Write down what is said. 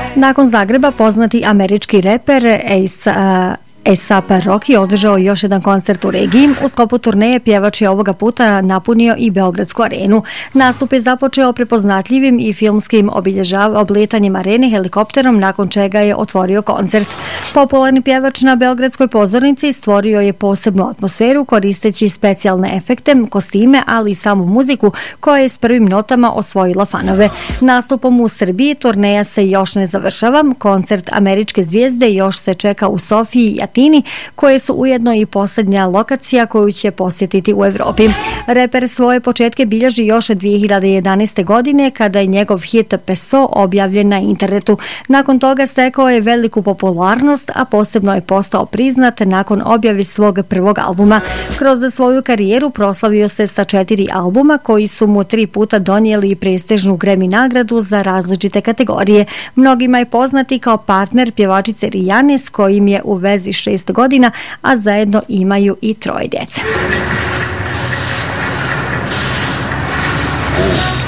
Nakon Zagreba poznati američki reper A$AP Rocky održao još jedan koncert u regiji. U sklopu turneje pjevač je ovoga puta napunio i Beogradsku arenu. Nastup je započeo prepoznatljivim i filmskim oblijetanjem arene helikopterom, nakon čega je otvorio koncert. Popularni pjevač na Beogradskoj pozornici stvorio je posebnu atmosferu koristeći specijalne efekte, kostime, ali i samu muziku koja je s prvim notama osvojila fanove. Nastupom u Srbiji turneja se još ne završava. Koncert američke zvijezde još se čeka u Sofiji i Atini, koje su ujedno i posljednja lokacija koju će posjetiti u Evropi. Reper svoje početke bilježi još 2011. godine kada je njegov hit Peso objavljen na internetu. Nakon toga stekao je veliku popularnost, a posebno je postao priznat nakon objave svog prvog albuma. Kroz svoju karijeru proslavio se sa 4 albuma koji su mu 3 puta donijeli prestižnu Grammy nagradu za različite kategorije. Mnogima je poznati kao partner pjevačice Rihanne s kojim je u vezi 6 godina, a zajedno imaju i 3 djece.